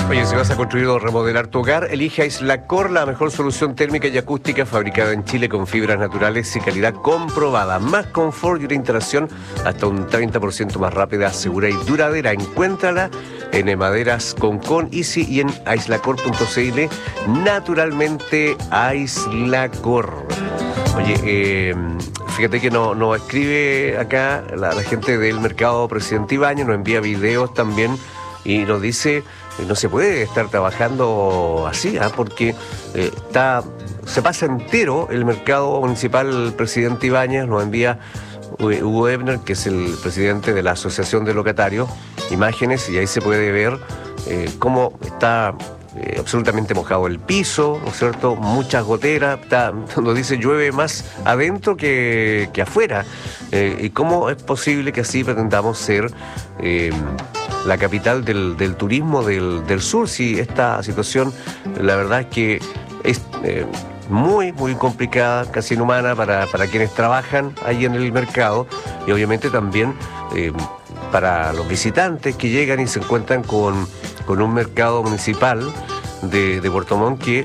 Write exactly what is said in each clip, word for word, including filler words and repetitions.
Oye, si vas a construir o remodelar tu hogar, elige Aislacor, la mejor solución térmica y acústica fabricada en Chile con fibras naturales y calidad comprobada. Más confort y una instalación hasta un treinta por ciento más rápida, segura y duradera. Encuéntrala en Maderas Concon, Easy y en aislacor punto cl. Naturalmente Aislacor. Oye, eh, fíjate que nos no escribe acá la, la gente del mercado Presidente Ibáñez, nos envía videos también y nos dice... No se puede estar trabajando así, ¿eh? porque eh, está, se pasa entero el mercado municipal. Presidente Ibáñez nos envía Hugo Ebner, que es el presidente de la Asociación de Locatarios, imágenes, y ahí se puede ver eh, cómo está eh, absolutamente mojado el piso, ¿no es cierto? Muchas goteras, está, nos dice llueve más adentro que, que afuera. Eh, y cómo es posible que así pretendamos ser... Eh, la capital del, del turismo del, del sur, si esta situación, la verdad es que es eh, muy, muy complicada, casi inhumana para, para quienes trabajan ahí en el mercado y obviamente también eh, para los visitantes que llegan y se encuentran con, con un mercado municipal de, de Puerto Montt que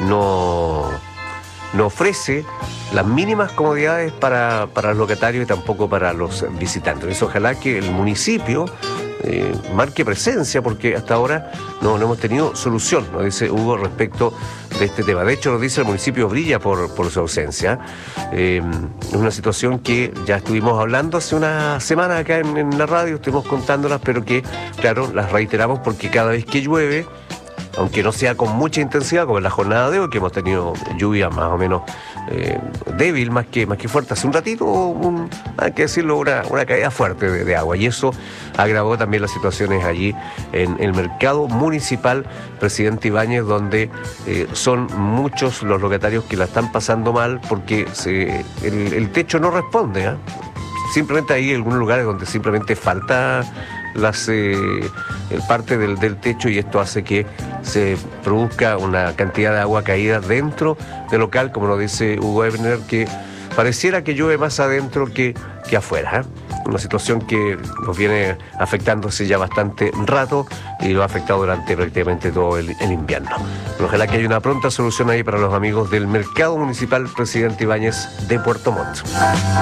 no, no ofrece las mínimas comodidades para, para los locatarios y tampoco para los visitantes. Eso, ojalá que el municipio Eh, marque presencia, porque hasta ahora no, no hemos tenido solución, nos dice Hugo respecto de este tema. De hecho, nos dice el municipio brilla por, por su ausencia. Eh, es una situación que ya estuvimos hablando hace una semana acá en, en la radio, estuvimos contándolas, pero que, claro, las reiteramos porque cada vez que llueve, aunque no sea con mucha intensidad, como en la jornada de hoy, que hemos tenido lluvia más o menos eh, débil, más que, más que fuerte. Hace un ratito, un, hay que decirlo, una, una caída fuerte de, de agua, y eso agravó también las situaciones allí en el mercado municipal Presidente Ibáñez, donde eh, son muchos los locatarios que la están pasando mal porque se, el, el techo no responde, ¿eh? Simplemente hay algunos lugares donde simplemente falta las eh, el parte del, del techo, y esto hace que se produzca una cantidad de agua caída dentro del local, como nos dice Hugo Ebner, que pareciera que llueve más adentro que, que afuera, ¿eh? Una situación que nos viene afectando hace ya bastante rato y lo ha afectado durante prácticamente todo el, el invierno. Pero ojalá que haya una pronta solución ahí para los amigos del mercado municipal Presidente Ibáñez de Puerto Montt.